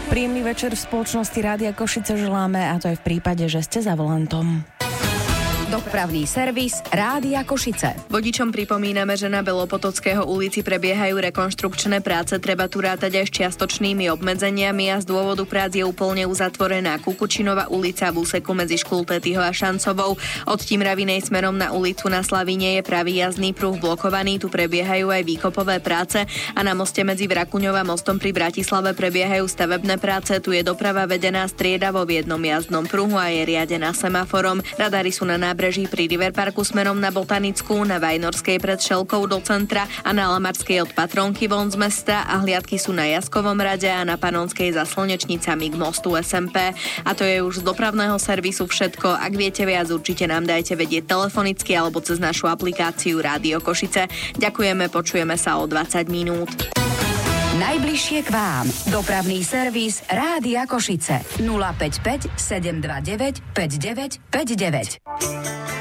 Príjemný večer v spoločnosti Rádia Košice želáme, a to aj v prípade, že ste za volantom. Dopravný servis Rádia Košice. Vodičom pripomíname, že na Belopotockého ulici prebiehajú rekonštrukčné práce, treba tu rátať aj s čiastočnými obmedzeniami a z dôvodu prác je úplne uzatvorená Kukučinová ulica v úseku medzi Škultetýho a Šancovou. Od Timravinej smerom na ulicu na Slavíne je pravý jazdný pruh blokovaný, tu prebiehajú aj výkopové práce a na moste medzi Vrakuňou a mostom pri Bratislave prebiehajú stavebné práce, tu je doprava vedená striedavo v jednom jazdnom pruhu a je riadená semaforom. Radary sú na nábreží pri Riverparku smerom na Botanickú, na Vajnorskej pred Šelkou do centra a na Lamarskej od Patronky von z mesta a hliadky sú na Jaskovom rade a na Panonskej za Slnečnicami k mostu SMP. A to je už z dopravného servisu všetko. Ak viete viac, určite nám dajte vedieť telefonicky alebo cez našu aplikáciu Rádio Košice. Ďakujeme, počujeme sa o 20 minút. Najbližšie k vám. Dopravný servis Rádia Košice. 055 729 5959.